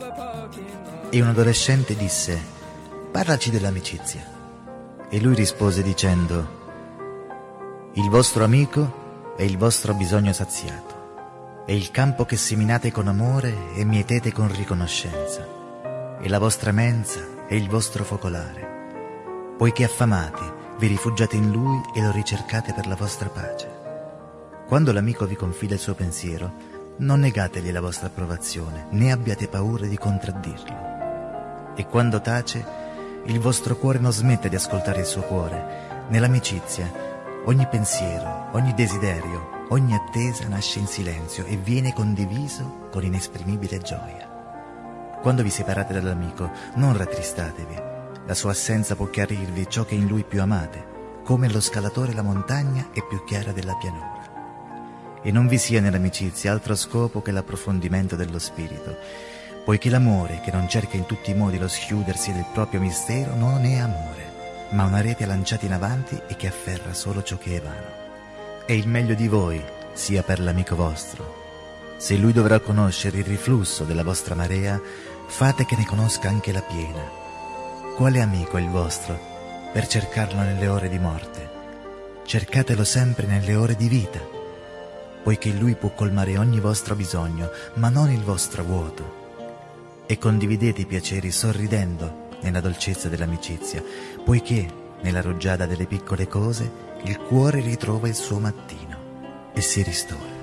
E un adolescente disse: parlaci dell'amicizia. E lui rispose dicendo: il vostro amico è il vostro bisogno saziato, è il campo che seminate con amore e mietete con riconoscenza, è la vostra mensa e il vostro focolare, poiché affamati vi rifugiate in lui e lo ricercate per la vostra pace. Quando l'amico vi confida il suo pensiero, non negategli la vostra approvazione, né abbiate paura di contraddirlo. E quando tace, il vostro cuore non smette di ascoltare il suo cuore. Nell'amicizia, ogni pensiero, ogni desiderio, ogni attesa nasce in silenzio e viene condiviso con inesprimibile gioia. Quando vi separate dall'amico, non rattristatevi. La sua assenza può chiarirvi ciò che in lui più amate, come lo scalatore la montagna è più chiara della pianura. E non vi sia nell'amicizia altro scopo che l'approfondimento dello spirito, poiché l'amore che non cerca in tutti i modi lo schiudersi del proprio mistero non è amore, ma una rete lanciata in avanti e che afferra solo ciò che è vano. E il meglio di voi sia per l'amico vostro. Se lui dovrà conoscere il riflusso della vostra marea, fate che ne conosca anche la piena. Quale amico è il vostro per cercarlo nelle ore di morte? Cercatelo sempre nelle ore di vita, poiché lui può colmare ogni vostro bisogno, ma non il vostro vuoto. E condividete i piaceri sorridendo nella dolcezza dell'amicizia, poiché nella rugiada delle piccole cose il cuore ritrova il suo mattino e si ristora.